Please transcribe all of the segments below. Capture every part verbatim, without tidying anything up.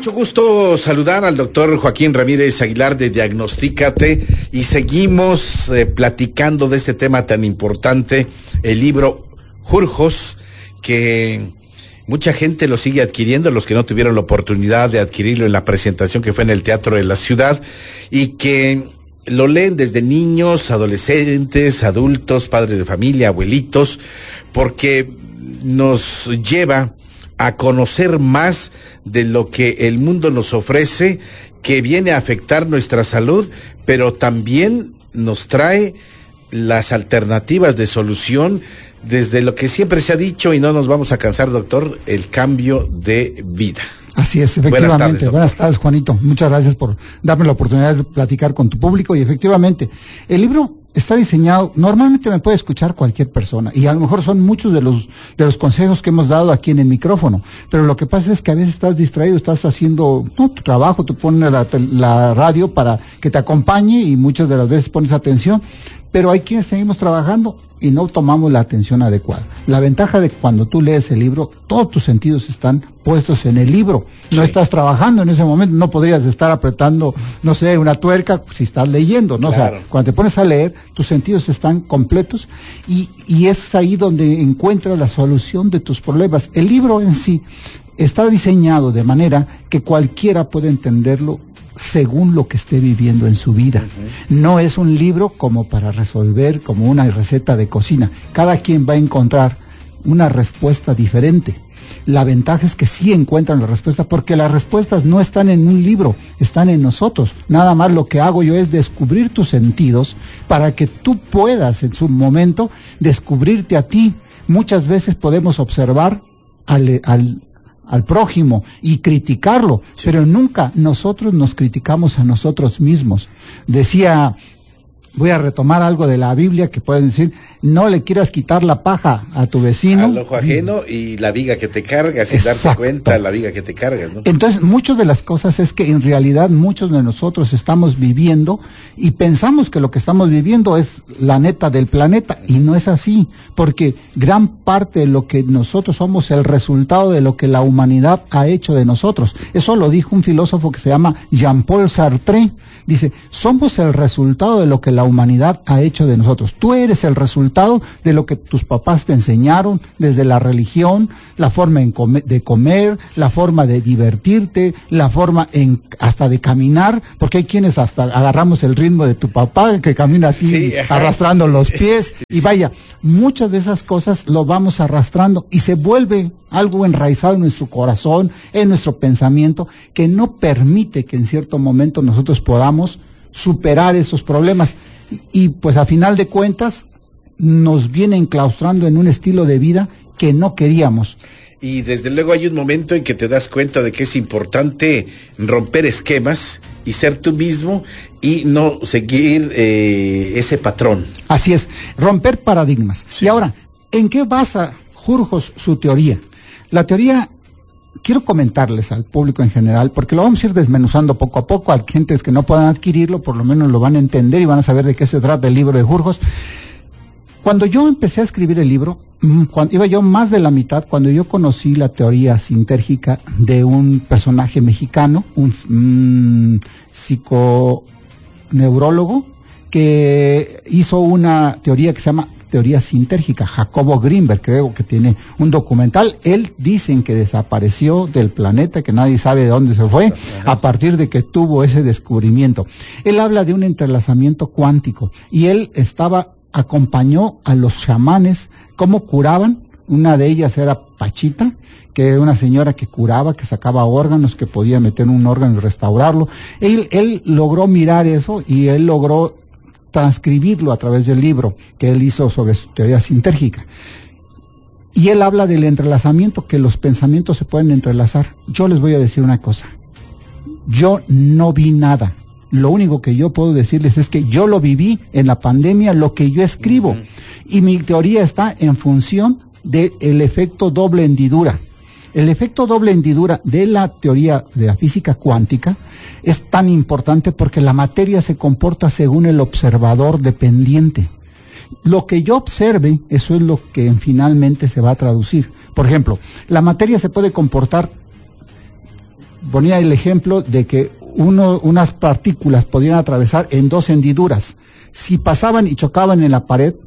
mucho gusto saludar al doctor Joaquín Ramírez Aguilar de Diagnostícate y seguimos eh, platicando de este tema tan importante, el libro Jurjos, que mucha gente lo sigue adquiriendo, los que no tuvieron la oportunidad de adquirirlo en la presentación que fue en el Teatro de la Ciudad, y que lo leen desde niños, adolescentes, adultos, padres de familia, abuelitos, porque nos lleva a conocer más de lo que el mundo nos ofrece, que viene a afectar nuestra salud, pero también nos trae las alternativas de solución desde lo que siempre se ha dicho, y no nos vamos a cansar, doctor, el cambio de vida. Así es, efectivamente. Buenas tardes, Buenas tardes, Juanito. Muchas gracias por darme la oportunidad de platicar con tu público, y efectivamente, el libro está diseñado, normalmente me puede escuchar cualquier persona, y a lo mejor son muchos de los de los consejos que hemos dado aquí en el micrófono, pero lo que pasa es que a veces estás distraído, estás haciendo no, tu trabajo, tú pones la, la radio para que te acompañe, y muchas de las veces pones atención, pero hay quienes seguimos trabajando y no tomamos la atención adecuada. La ventaja de cuando tú lees el libro, todos tus sentidos están puestos en el libro. No sí. estás trabajando en ese momento, no podrías estar apretando, no sé, una tuerca si estás leyendo, ¿no? Claro. O sea, cuando te pones a leer, tus sentidos están completos, y, y es ahí donde encuentras la solución de tus problemas. El libro en sí está diseñado de manera que cualquiera puede entenderlo según lo que esté viviendo en su vida. Uh-huh. No es un libro como para resolver, como una receta de cocina. Cada quien va a encontrar una respuesta diferente. La ventaja es que sí encuentran la respuesta, porque las respuestas no están en un libro, están en nosotros. Nada más lo que hago yo es descubrir tus sentidos para que tú puedas en su momento descubrirte a ti. Muchas veces podemos observar al, al al prójimo y criticarlo, sí. pero nunca nosotros nos criticamos a nosotros mismos. Decía, voy a retomar algo de la Biblia que pueden decir, no le quieras quitar la paja a tu vecino. Al ojo ajeno y la viga que te cargas, sin Exacto. darte cuenta la viga que te cargas, ¿no? Entonces, muchas de las cosas es que en realidad muchos de nosotros estamos viviendo y pensamos que lo que estamos viviendo es la neta del planeta, y no es así, porque gran parte de lo que nosotros somos el resultado de lo que la humanidad ha hecho de nosotros. Eso lo dijo un filósofo que se llama Jean-Paul Sartre. Dice, somos el resultado de lo que la humanidad ha hecho de nosotros. Tú eres el resultado de lo que tus papás te enseñaron, desde la religión, la forma en come, de comer, la forma de divertirte, la forma en hasta de caminar, porque hay quienes hasta agarramos el ritmo de tu papá, que camina así, sí, arrastrando los pies, y vaya, muchas de esas cosas lo vamos arrastrando, y se vuelve algo enraizado en nuestro corazón, en nuestro pensamiento, que no permite que en cierto momento nosotros podamos superar esos problemas, y pues a final de cuentas nos viene enclaustrando en un estilo de vida que no queríamos. Y desde luego hay un momento en que te das cuenta de que es importante romper esquemas y ser tú mismo y no seguir eh, ese patrón. Así es, romper paradigmas. Sí. Y ahora, ¿en qué basa Jurjos su teoría? La teoría, quiero comentarles al público en general, porque lo vamos a ir desmenuzando poco a poco. A gentes que no puedan adquirirlo, por lo menos lo van a entender y van a saber de qué se trata el libro de Jurjos. Cuando yo empecé a escribir el libro, cuando iba yo más de la mitad, cuando yo conocí la teoría sintérgica de un personaje mexicano, un, un psiconeurólogo, que hizo una teoría que se llama teoría sintérgica, Jacobo Greenberg, creo que tiene un documental. Él dicen que desapareció del planeta, que nadie sabe de dónde se fue, a partir de que tuvo ese descubrimiento. Él habla de un entrelazamiento cuántico, y él estaba acompañó a los chamanes, cómo curaban. Una de ellas era Pachita, que era una señora que curaba, que sacaba órganos, que podía meter un órgano y restaurarlo. Él, él logró mirar eso, y él logró transcribirlo a través del libro que él hizo sobre su teoría sintérgica. Y él habla del entrelazamiento, que los pensamientos se pueden entrelazar. Yo les voy a decir una cosa, yo no vi nada. Lo único que yo puedo decirles es que yo lo viví en la pandemia, lo que yo escribo. Uh-huh. Y mi teoría está en función del efecto doble hendidura. El efecto doble hendidura de la teoría de la física cuántica es tan importante porque la materia se comporta según el observador dependiente. Lo que yo observe, eso es lo que finalmente se va a traducir. Por ejemplo, la materia se puede comportar ponía el ejemplo de que uno, unas partículas podían atravesar en dos hendiduras. Si pasaban y chocaban en la pared,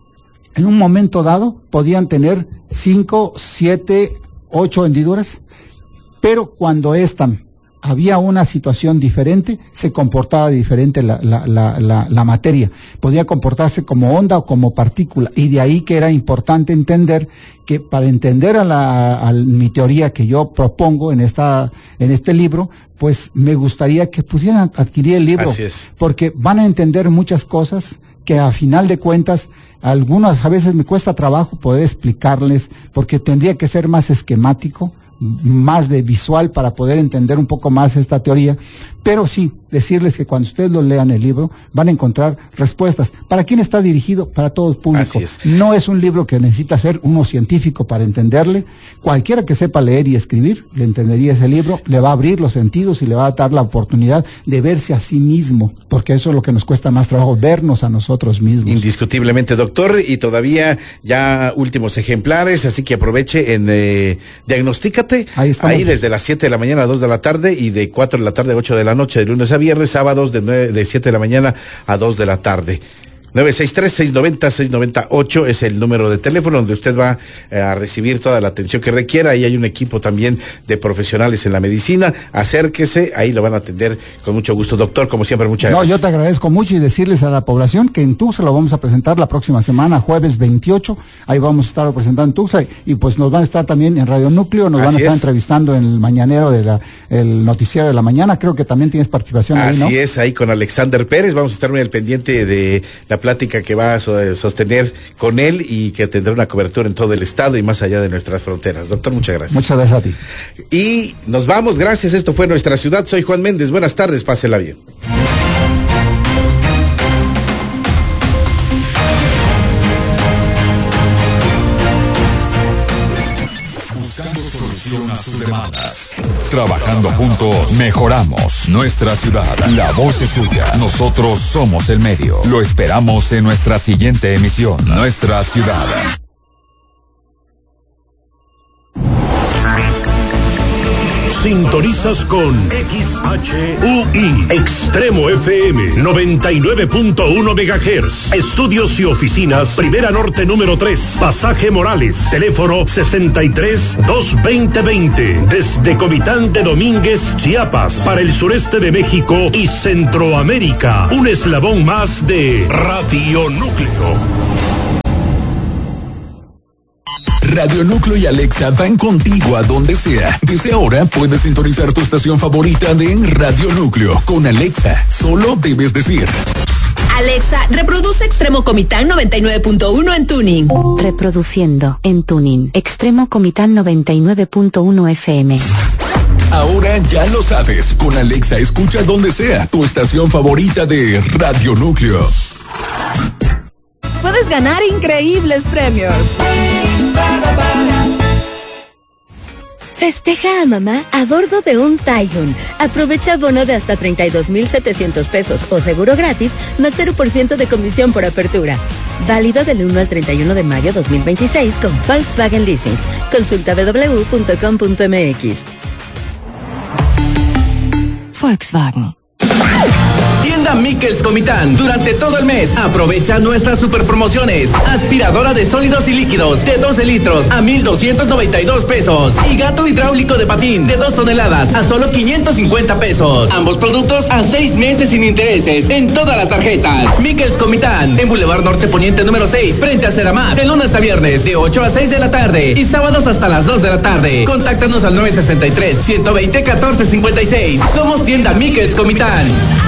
en un momento dado podían tener cinco, siete, ocho hendiduras, pero cuando esta había una situación diferente, se comportaba diferente la, la, la, la, la materia. Podía comportarse como onda o como partícula, y de ahí que era importante entender que para entender a, la, a mi teoría que yo propongo en esta en este libro, pues me gustaría que pudieran adquirir el libro, porque van a entender muchas cosas que a final de cuentas algunas a veces me cuesta trabajo poder explicarles, porque tendría que ser más esquemático, más de visual para poder entender un poco más esta teoría, pero sí decirles que cuando ustedes lo lean el libro van a encontrar respuestas. ¿Para quién está dirigido? Para todo el público. Es. No es un libro que necesita ser uno científico para entenderle. Cualquiera que sepa leer y escribir le entendería ese libro, le va a abrir los sentidos y le va a dar la oportunidad de verse a sí mismo, porque eso es lo que nos cuesta más trabajo, vernos a nosotros mismos. Indiscutiblemente, doctor, y todavía ya últimos ejemplares, así que aproveche en eh, Diagnostícate, ahí, ahí desde las siete de la mañana a dos de la tarde y de cuatro de la tarde a ocho de la noche, de lunes a viernes, sábados de, nueve, de siete de la mañana a dos de la tarde. nueve seis tres, seis nueve cero, seis nueve ocho es el número de teléfono donde usted va eh, a recibir toda la atención que requiera. Ahí hay un equipo también de profesionales en la medicina. Acérquese, ahí lo van a atender con mucho gusto. Doctor, como siempre, muchas no, gracias. No, yo te agradezco mucho y decirles a la población que en Tuxtla lo vamos a presentar la próxima semana, jueves veintiocho. Ahí vamos a estar presentando en Tuxtla y pues nos van a estar también en Radio Núcleo, nos Así van a estar es. entrevistando en el mañanero de la, el noticiero de la mañana. Creo que también tienes participación Así ahí, ¿no? Así es, ahí con Alexander Pérez. Vamos a estar muy al pendiente de la plática que va a sostener con él y que tendrá una cobertura en todo el estado y más allá de nuestras fronteras. Doctor, muchas gracias. Muchas gracias a ti. Y nos vamos, gracias. Esto fue Nuestra Ciudad. Soy Juan Méndez. Buenas tardes, pásela bien. Buscando solución a sus demandas. Trabajando juntos, mejoramos nuestra ciudad. La voz es suya. Nosotros somos el medio. Lo esperamos en nuestra siguiente emisión. Nuestra Ciudad. Sintonizas con X H U I, Extremo F M, noventa y nueve punto uno megahertz. Estudios y oficinas, Primera Norte número tres, Pasaje Morales, teléfono sesenta y tres, dos veinte veinte. Desde Comitán de Domínguez, Chiapas, para el sureste de México y Centroamérica. Un eslabón más de Radio Núcleo. Radio Núcleo y Alexa van contigo a donde sea. Desde ahora puedes sintonizar tu estación favorita de Radio Núcleo. Con Alexa, solo debes decir: Alexa, reproduce Extremo Comitán noventa y nueve punto uno en tuning. Reproduciendo en tuning. Extremo Comitán noventa y nueve punto uno F M. Ahora ya lo sabes. Con Alexa escucha donde sea tu estación favorita de Radio Núcleo. Puedes ganar increíbles premios. Festeja a mamá a bordo de un Taigun. Aprovecha bono de hasta treinta y dos mil setecientos pesos o seguro gratis más cero por ciento de comisión por apertura. Válido del uno al treinta y uno de mayo dos mil veintiséis con Volkswagen Leasing. Consulta w w w punto com punto m x. Volkswagen. Tienda Miquels Comitán. Durante todo el mes, aprovecha nuestras super promociones. Aspiradora de sólidos y líquidos de doce litros a mil doscientos noventa y dos pesos. Y gato hidráulico de patín de dos toneladas a solo quinientos cincuenta pesos. Ambos productos a seis meses sin intereses en todas las tarjetas. Miquels Comitán, en Boulevard Norte Poniente número seis, frente a Ceramat. De lunes a viernes, de ocho a seis de la tarde. Y sábados hasta las dos de la tarde. Contáctanos al nueve sesenta y tres, ciento veinte, catorce cincuenta y seis. Somos Tienda Miquels Comitán.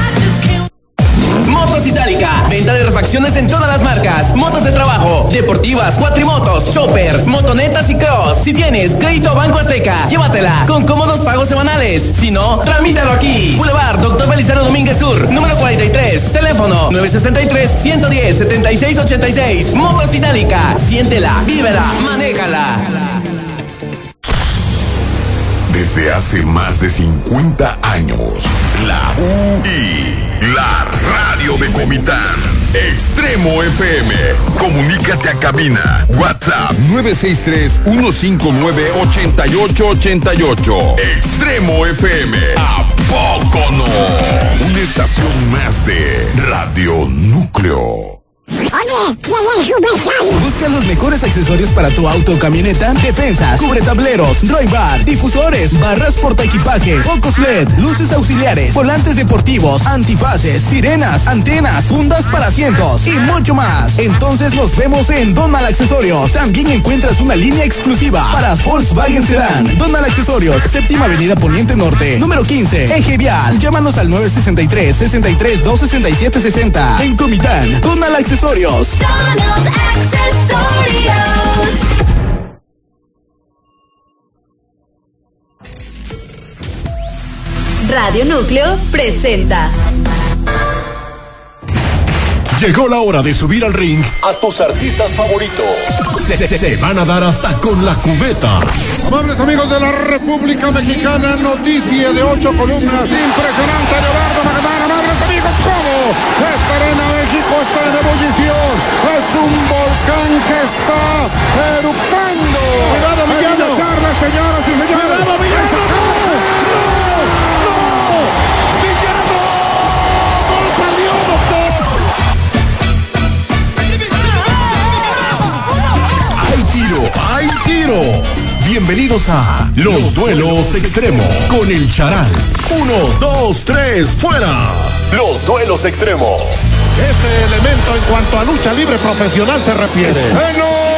Motos Itálica, venta de refacciones en todas las marcas, motos de trabajo, deportivas, cuatrimotos, chopper, motonetas y cross. Si tienes crédito Banco Azteca, llévatela con cómodos pagos semanales. Si no, tramítalo aquí. Boulevard Doctor Belisario Domínguez Sur, número cuarenta y tres, teléfono nueve sesenta y tres, ciento diez, setenta y seis ochenta y seis. Motos Itálica, siéntela, vívela, manéjala. desde hace más de cincuenta años. La U I, la radio de Comitán. Extremo F M. Comunícate a cabina. WhatsApp nueve seis tres, uno cinco nueve, ocho ocho ocho ocho. Extremo F M. ¿A poco no? Una estación más de Radio Núcleo. Oye, ¿quieren su besario? Busca los mejores accesorios para tu auto o camioneta: defensas, cubretableros, Roy-Bar, difusores, barras portaequipajes, focos L E D, luces auxiliares, volantes deportivos, antifaces, sirenas, antenas, fundas para asientos y mucho más. Entonces nos vemos en Donal Accesorios. También encuentras una línea exclusiva para Volkswagen Sedán. Donal Accesorios, séptima avenida Poniente Norte, número quince, Eje Vial. Llámanos al nueve seis tres, sesenta y tres, dos sesenta y siete sesenta. En Comitán, Donal Accesorios. Donald Accesorios. Radio Núcleo presenta. Llegó la hora de subir al ring a tus artistas favoritos. Se, se, se van a dar hasta con la cubeta. Amables amigos de la República Mexicana, noticia de ocho columnas. Impresionante, Leonardo Magadán. Amables amigos, ¿cómo? Esta arena México está en ebullición. Es un volcán que está eructando. Cuidado, Villano. Hay charla, señoras y señores. Cuidado, Villano. ¡Hay tiro! Bienvenidos a Los Duelos Extremos con el Charal. Uno, dos, tres, fuera. Los Duelos Extremos. Este elemento en cuanto a lucha libre profesional se refiere. ¡Bueno!